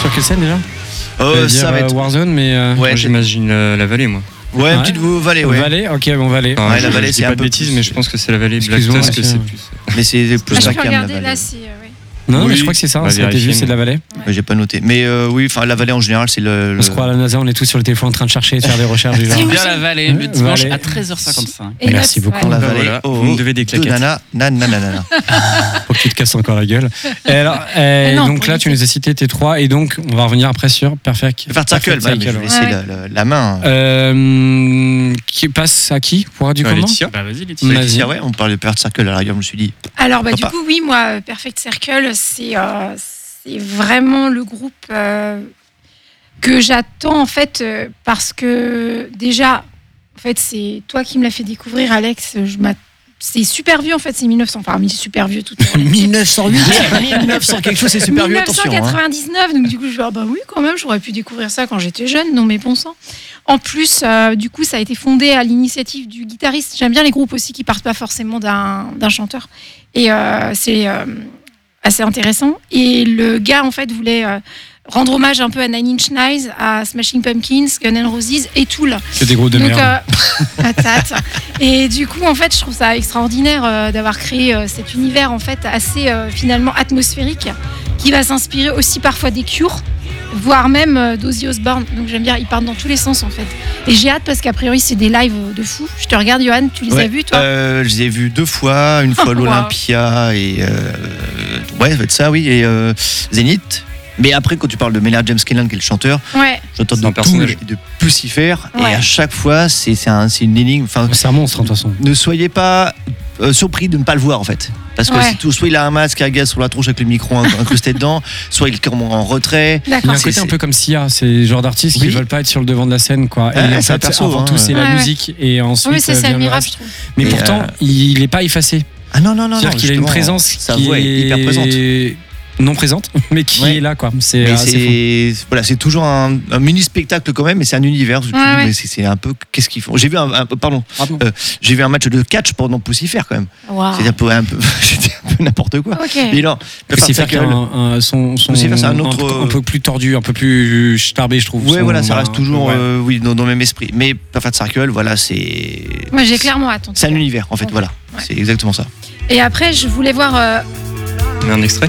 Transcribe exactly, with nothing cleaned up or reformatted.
sur quelle scène déjà? Euh, ça dire, va être Warzone, mais. Euh... Ouais, moi, j'imagine la, la vallée, moi. Ouais, ouais. une petite vallée, ouais. Vallée, ok, bon, vallée. Enfin, ouais, je, la vallée, je c'est dis un pas de peu bêtises, plus... mais je pense que c'est la vallée Black Excuse-moi, Tusk que c'est- c'est plus. Mais c'est plus Ah, je la peux cam, la regarder vallée. là, c'est. euh, ouais. Non, mais Oui. je crois que c'est ça, On va ça a été vérifier, vu, c'est de la vallée. Mais j'ai pas noté. Mais euh, oui, enfin la vallée en général, c'est le. On le- se croit à la NASA, on est tous sur le téléphone en train de chercher et de faire des recherches du genre. C'est où Bien la vallée, le Ouais, dimanche vallée. à treize heures cinquante-cinq. Et Merci là, beaucoup. Dans la ouais. vallée. Voilà, Oh, vous me devez des de claquettes. nana, nanana. Faut que tu te casses encore la gueule. Et alors, euh, Mais non, donc pour là, tu éviter. nous as cité tes trois, et donc on va revenir après sur Perfect. Faire circle, Perfect ouais, mais je vais ouais. laisser Ouais. la, la- la main. Euh, qui passe à qui pour du Euh, comment Laetitia. Bah vas-y, Laetitia. Vas-y. Laetitia, ouais, on parle de Perfect Circle à la rigueur, je me suis dit. Alors, bah, du Papa. coup, oui, moi, euh, Perfect Circle, c'est euh, c'est vraiment le groupe euh, que j'attends, en fait, euh, parce que déjà, en fait, c'est toi qui me l'as fait découvrir, Alex. Je m'att- c'est super vieux, en fait, c'est mille neuf cents, enfin, super vieux, tout mille neuf cent huit mille neuf cents quelque chose, c'est super vieux, attention. hein. mille neuf cent quatre-vingt-dix-neuf, donc du coup, je vais ah bah oui, quand même, j'aurais pu découvrir ça quand j'étais jeune, non mais bon sang. En plus, euh, du coup, ça a été fondé à l'initiative du guitariste. J'aime bien les groupes aussi qui partent pas forcément d'un d'un chanteur. Et euh, c'est euh, assez intéressant. Et le gars, en fait, voulait euh, rendre hommage un peu à Nine Inch Nails, à Smashing Pumpkins, Guns N' Roses et Tool. C'est des groupes de Donc, merde. euh, patate. Et du coup, en fait, je trouve ça extraordinaire euh, d'avoir créé euh, cet univers en fait assez euh, finalement atmosphérique, qui va s'inspirer aussi parfois des Cure, voire même euh, d'Ozzy Osbourne. Donc j'aime bien, ils partent dans tous les sens en fait. Et j'ai hâte parce qu'a priori c'est des lives de fou. Je te regarde, Johan, tu les Ouais, as vus toi? euh, Je les ai vus deux fois, une fois à Wow. l'Olympia et. Euh, ouais, ça va être ça, oui, et euh, Zénith. Mais après, quand tu parles de Maynard James Keenan, qui est le chanteur, Ouais. j'entends C'est de un tout personnage. et de plus y faire. Ouais. Et à chaque fois, c'est c'est un, c'est une énigme. Enfin, C'est un monstre, de toute façon. ne soyez pas euh, surpris de ne pas le voir en fait. Parce que Ouais. c'est tout, soit il a un masque à gaz sur la tronche avec le micro incrusté dedans, soit il est en, en retrait. Il y a D'accord. un C'est- côté un c'est- peu comme Sia, c'est le genre d'artistes qui Oui. veulent pas être sur le devant de la scène, quoi. Ouais, et en c'est un fait, perso, avant hein, tout, c'est ouais. la Ouais, musique, et ensuite Oui, c'est euh, ça vient le admirable, reste. je trouve. Mais Et, pourtant, euh, il est pas effacé. Ah non, non, non. C'est-à-dire non, qu'il a une justement, présence sa qui voix est hyper présente. est non présente, mais qui Ouais. est là, quoi. C'est Mais assez fou. c'est voilà, c'est toujours un, un mini spectacle quand même, mais c'est un univers. Tu te Ouais, dis, ouais. mais c'est c'est un peu qu'est-ce qu'ils font. J'ai vu un, un- pardon, Pardon. euh, j'ai vu un match de catch pendant Poussifère quand même. Waouh. C'était un peu un peu, c'était un peu n'importe quoi. Ok. Mais non, C'est faire Circle, un, un, son, son Lucifer, c'est un autre, un, un peu plus tordu, un peu plus starbé, je trouve. ouais, Son- voilà, ça reste un- toujours ouais. euh, oui dans, dans le même esprit. Mais Perfect Circle, voilà, c'est Moi j'ai clairement hâte. en tout c'est un cas. univers en fait, Ouais. voilà, Ouais. c'est exactement ça. Et après, je voulais voir. euh, On met un extrait.